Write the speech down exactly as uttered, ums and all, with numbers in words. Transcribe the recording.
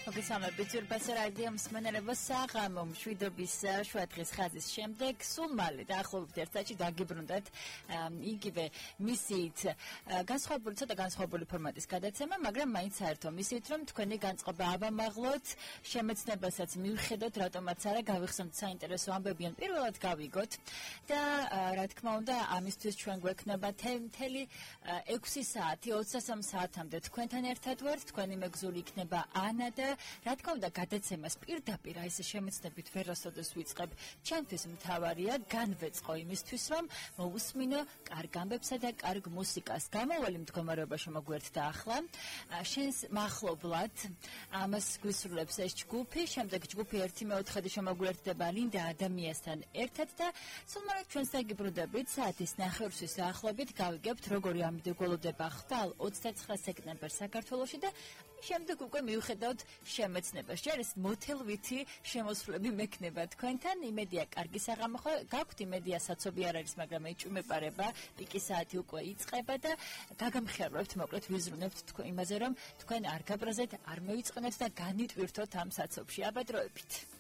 მოგესალმებით ძვირფასო რადიო მსმენელებო, საღამო მშვიდობის შვედღის ხაზის შემდეგ სულ მალე დაახლოებით ერთ საათში დაგიბრუნდათ იგივე მისიით განსხვავებული ცოტა განსხვავებული ფორმატის გადაცემა, მაგრამ მაინც საერთო მისიით, რომ თქვენი განწყობა ავამაღლოთ, შემეცნებასაც მივხედოთ, რატომაც არა გავიხსენოთ საინტერესო ამბები, ან პირველად გავიგოთ და რა თქმა უნდა, ამისთვის ჩვენ გვექნება მთელი ექვსი საათი, ოცდასამ საათამდე თქვენთან ერთად ვართ, თქვენი მეგზური იქნება ანა და რა თქმა უნდა, გადაცემას პირდაპირ აი ესე შემეცნებით ვერასოდეს ვიწყებ. ჩემთვის მთავარია განვეწყო იმისთვის, რომ მოусმინო კარგ ამბებსა და კარგ მუსიკას. გამოვალი მდგომარეობაში მოგვერთდა ახლა. შენს მახლობლად ამას გვისრულებს ეს ჯგუფი, შემდეგ ჯგუფი ერთი მეოთხედი შემოგვერთდება ლინდა ადამიანთან ერთად და სულ მალე ჩვენს დაგიბრუნდებით საათის ნახევრსის დაახლოებით გავიგებთ, როგორი ამიდგოლოდება ხვალ ოცდაცხრა სექტემბერს საქართველოში და შემდეგ უკვე მივხედავთ შემეცნებას. ჯერ ეს მოთელვითი შემოსვლები მექნება თქვენთან. იმედია, კარგი საღამო გაქვთ, იმედია საცობი არ არის, მაგრამ ეჭვმეპარება, პიკის საათი უკვე იწყება და გაგამხერვებთ, მოკლედ ვიზრუნებთ თქვენ იმაზე, რომ თქვენ არ გაბრაზეთ, არ მოიწყნეთ და განიტვირთოთ ამ საცობში. აბა დროებით.